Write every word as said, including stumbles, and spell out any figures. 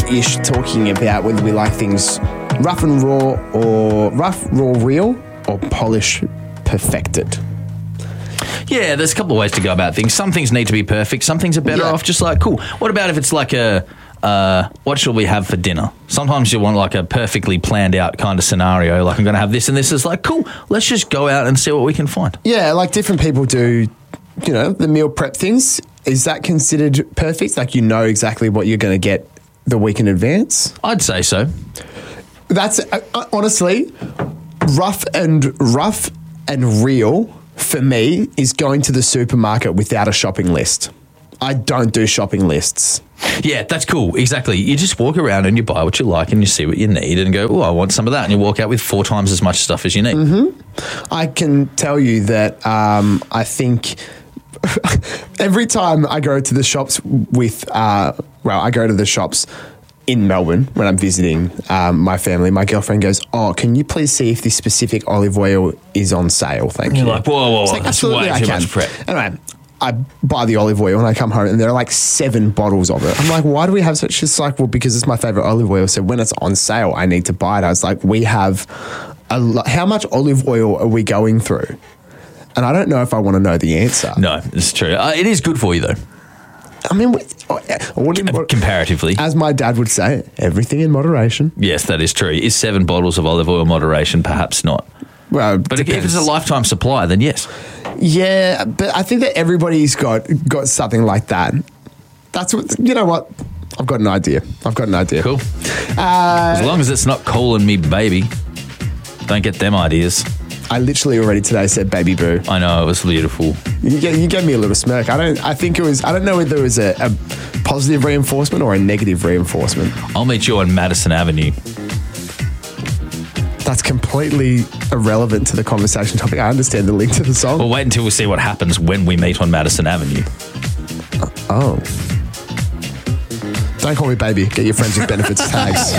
ish talking about whether we like things rough and raw or rough, raw, real or polish perfected. Yeah, there's a couple of ways to go about things. Some things need to be perfect. Some things are better Yeah. off just like, cool. What about if it's like a, uh, what shall we have for dinner? Sometimes you want like a perfectly planned out kind of scenario. Like I'm going to have this and this. Is like, cool, let's just go out and see what we can find. Yeah, like different people do, you know, the meal prep things. Is that considered perfect? Like you know exactly what you're going to get the week in advance? I'd say so. That's uh, uh, honestly rough and rough and real for me is going to the supermarket without a shopping list. I don't do shopping lists. Yeah, that's cool. Exactly. You just walk around and you buy what you like and you see what you need and go, oh, I want some of that. And you walk out with four times as much stuff as you need. Mm-hmm. I can tell you that um, I think every time I go to the shops with, uh, well, I go to the shops in Melbourne when I'm visiting um, my family, my girlfriend goes, oh, can you please see if this specific olive oil is on sale? Thank You're you. like, whoa, whoa, whoa, It's like, that's absolutely, way I too can. much prep. Anyway, I buy the olive oil and I come home and there are like seven bottles of it. I'm like, why do we have such? She's like, well, because it's my favorite olive oil. So when it's on sale, I need to buy it. I was like, we have a lot. How much olive oil are we going through? And I don't know if I want to know the answer. No, it's true. Uh, it is good for you, though, I mean, what in, comparatively. as my dad would say, everything in moderation. Yes, that is true. Is seven bottles of olive oil moderation? Perhaps not. Well, But if depends. it's a lifetime supply, then yes. Yeah, but I think that everybody's got got something like that. That's what, you know what? I've got an idea. I've got an idea. Cool. Uh, as long as it's not calling me baby. Don't get them ideas. I literally already today said baby boo. I know, it was beautiful. You gave, you gave me a little smirk. I don't. I think it was. I don't know whether it was a, a positive reinforcement or a negative reinforcement. I'll meet you on Madison Avenue. That's completely irrelevant to the conversation topic. I understand the link to the song. We'll wait until we see what happens when we meet on Madison Avenue. Oh. Don't call me baby. Get your friends with benefits tags.